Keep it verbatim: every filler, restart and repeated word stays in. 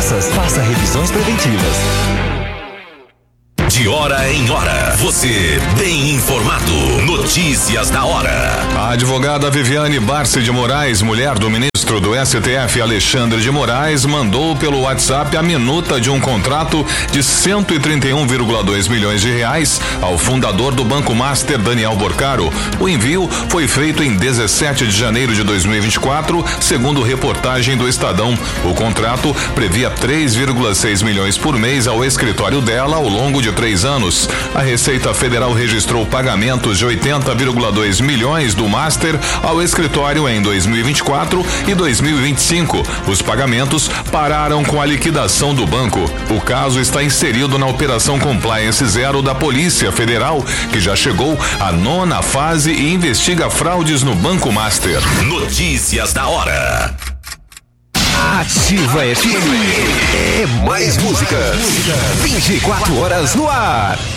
peças. Faça revisões preventivas. De hora em hora, você bem informado. Notícias da hora. A advogada Viviane Barsi de Moraes, mulher do ministro do S T F Alexandre de Moraes, mandou pelo WhatsApp a minuta de um contrato de cento e trinta e um vírgula dois milhões de reais ao fundador do Banco Master, Daniel Borcaro. O envio foi feito em dezessete de janeiro de dois mil e vinte e quatro, segundo reportagem do Estadão. O contrato previa três vírgula seis milhões por mês ao escritório dela ao longo de três anos. A Receita Federal registrou pagamentos de oitenta vírgula dois milhões do Master ao escritório em dois mil e vinte e quatro e dois mil e vinte e cinco. Os pagamentos pararam com a liquidação do banco. O caso está inserido na Operação Compliance Zero da Polícia Federal, que já chegou à nona fase e investiga fraudes no Banco Master. Notícias da hora. Ativa F M. É mais música. vinte e quatro horas no ar.